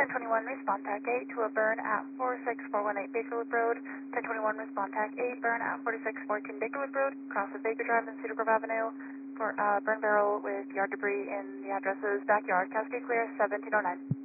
1021, respond TAC 8 to a burn at 46418 Baker Loop Road. 1021, respond TAC 8, burn at 4614 Baker Loop Road, across of Baker Drive and Cedar Grove Avenue. For burn barrel with yard debris in the addresses backyard, Cascade Clear, 1709.